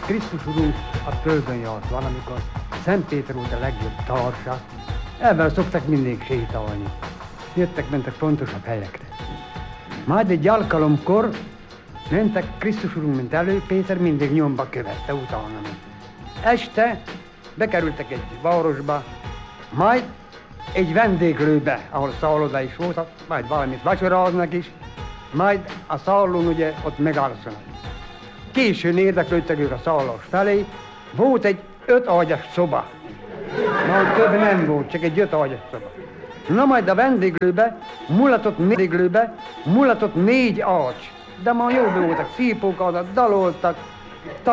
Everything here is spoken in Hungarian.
Krisztus Urunk a földön járt valamikor, Szent Péter volt a legjobb társa, ebben szoktak mindig sétálni. Jöttek-mentek fontosabb helyekre. Majd egy alkalomkor mentek, Krisztus Urunk ment elő, Péter mindig nyomba követte, utána ment. Este bekerültek egy városba, majd egy vendéglőbe, ahol szálloda is voltak, majd valamit vacsoráznak is, majd a szállón ugye ott megállszanak. Későn érdeklődtek ők a szállás felé, volt egy 5 ágyas szoba. Majd több nem volt, csak egy 5 ágyas szoba. Na majd a vendéglőbe mulatott 4 ágy, de már jól voltak, szípókat, daloltak,